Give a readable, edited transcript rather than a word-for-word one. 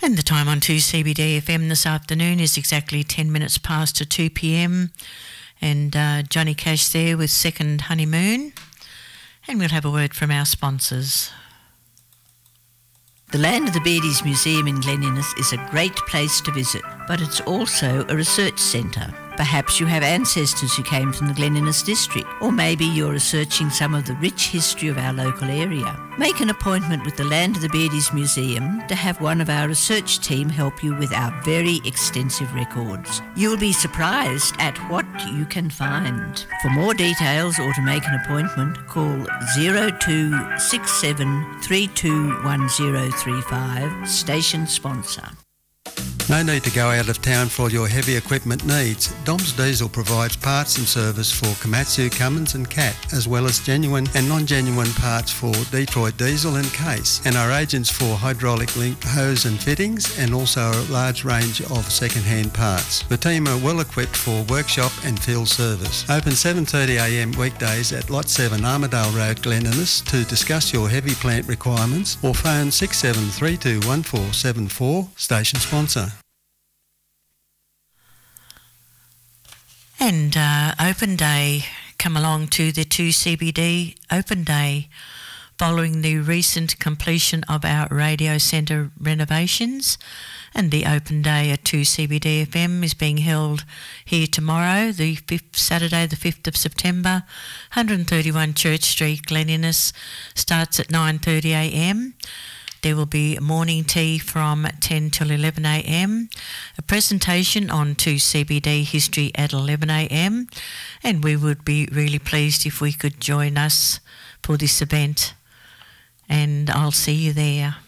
And the time on 2CBD FM this afternoon is exactly 10 minutes past to 2 p.m. And Johnny Cash there with Second Honeymoon. And we'll have a word from our sponsors. The Land of the Beardies Museum in Glen Innes is a great place to visit, but it's also a research centre. Perhaps you have ancestors who came from the Glen Innes district, or maybe you're researching some of the rich history of our local area. Make an appointment with the Land of the Beardies Museum to have one of our research team help you with our very extensive records. You'll be surprised at what you can find. For more details or to make an appointment, call 0267 321035, station sponsor. No need to go out of town for your heavy equipment needs. Dom's Diesel provides parts and service for Komatsu, Cummins and Cat, as well as genuine and non-genuine parts for Detroit Diesel and Case, and are agents for hydraulic linked hose and fittings, and also a large range of second-hand parts. The team are well equipped for workshop and field service. Open 7:30am weekdays at Lot 7 Armadale Road, Glen Innes, to discuss your heavy plant requirements, or phone 67321474, station sponsor. And Open Day, come along to the 2CBD Open Day following the recent completion of our radio centre renovations. And the Open Day at 2CBD FM is being held here tomorrow, the Saturday the 5th of September, 131 Church Street, Glen Innes, starts at 9:30am. There will be morning tea from 10 till 11am, a presentation on 2CBD history at 11am, and we would be really pleased if we could join us for this event. And I'll see you there.